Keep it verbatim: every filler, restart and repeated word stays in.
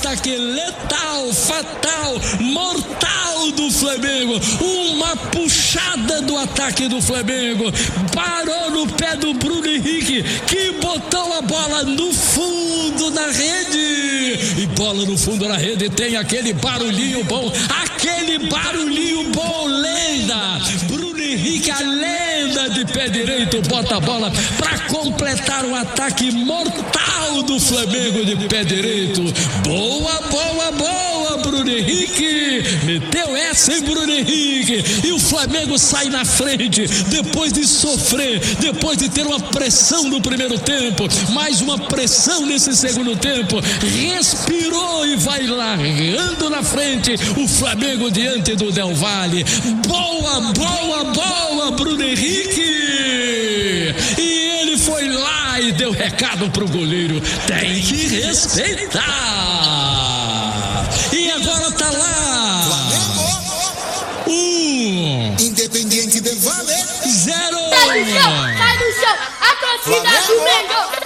ataque letal, fatal, mortal do Flamengo. Uma puxada do ataque do Flamengo. Parou no pé do Bruno Henrique, que botou a bola no fundo da rede. E bola no fundo da rede tem aquele barulhinho bom, aquele barulhinho bom, lenda. Bruno Henrique, a lenda de pé direito, bota a bola para completar o ataque mortal do Flamengo de pé direito. Boa, boa, boa, Bruno Henrique. Meteu essa em Bruno Henrique. E o Flamengo sai na frente, depois de sofrer, depois de ter uma pressão no primeiro tempo, mais uma pressão nesse segundo tempo. Respirou e vai largando na frente o Flamengo diante do Del Valle. Boa, boa, boa, Bruno Henrique. E ele foi lá e deu recado pro goleiro: tem que respeitar. E agora tá lá. Flamengo. Um. Independiente Del Valle. Zero. Sai do chão, sai do chão. A torcida do Mengão.